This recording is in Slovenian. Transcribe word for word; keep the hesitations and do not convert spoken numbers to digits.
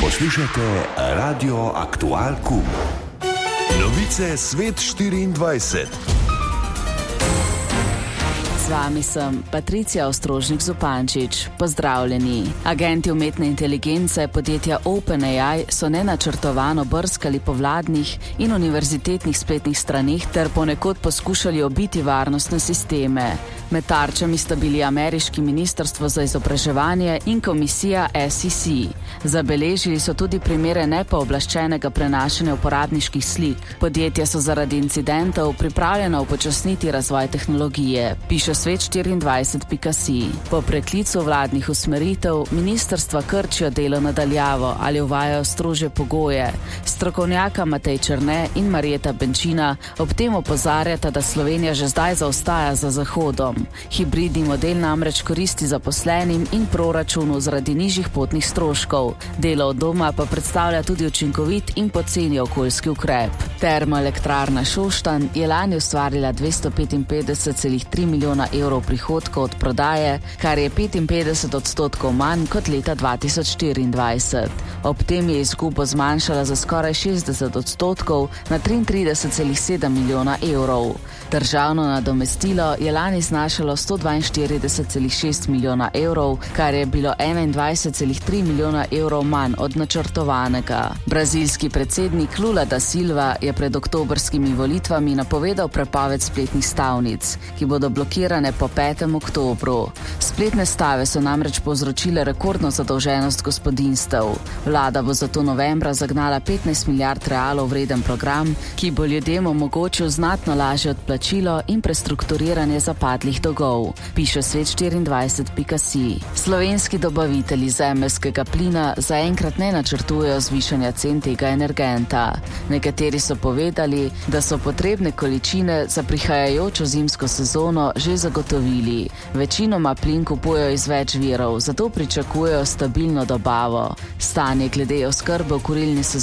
Poslušate Radio Aktual Q. Novice Svet štiriindvajset. Z vami sem Patricija Ostrožnik-Zupančič. Pozdravljeni. Agenti umetne inteligence podjetja OpenAI so nenačrtovano brskali po vladnih in univerzitetnih spletnih straneh ter ponekod poskušali obiti varnostne sisteme. Med tarčami sta bili ameriški ministrstvo za izobraževanje in komisija S E C. Zabeležili so tudi primere nepooblaščenega prenašanja uporabniških slik. Podjetja so zaradi incidentov pripravljena upočasniti razvoj tehnologije, piše svet štiriindvajset pika si. Po preklicu vladnih usmeritev ministrstva krčijo delo nadaljavo ali uvajajo strožje pogoje. Strokovnjaka Matej Černe in Marjeta Benčina ob tem opozarjata, da Slovenija že zdaj zaostaja za Zahodom. Hibridni model namreč koristi zaposlenim in proračunu zaradi nižjih potnih stroškov. Delo od doma pa predstavlja tudi učinkovit in poceni okoljski ukrep. Termoelektrarna Šoštanj je lani ustvarila dvesto petinpetdeset celih tri milijona evrov prihodkov od prodaje, kar je petinpetdeset odstotkov manj kot leta dva tisoč štiriindvajset. Ob tem je izgubo zmanjšala za skoraj šestdeset odstotkov na triintrideset celih sedem milijona evrov. Državno nadomestilo je lani znašalo sto dvainštirideset celih šest milijona evrov, kar je bilo enaindvajset celih tri milijona evrov manj od načrtovanega. Brazilski predsednik Lula da Silva je pred oktobrskimi volitvami napovedal prepoved spletnih stavnic, ki bodo blokirane po petem oktobru. Spletne stave so namreč povzročile rekordno zadolženost gospodinjstev. Vlada bo zato novembra zagnala petnajst milijard realov vreden program, ki bo ljudem omogočil znatno lažje odplačilo in prestrukturiranje zapadlih dolgov, piše svet štiriindvajset pika si. Slovenski dobavitelji zemeljskega plina zaenkrat ne načrtujejo zvišanja cen tega energenta. Nekateri so povedali, da so potrebne količine za prihajajočo zimsko sezono že zagotovili. Večinoma plin kupujejo iz več virov, zato pričakujejo stabilno dobavo. Stanje glede oskrbe v kurilni sezoni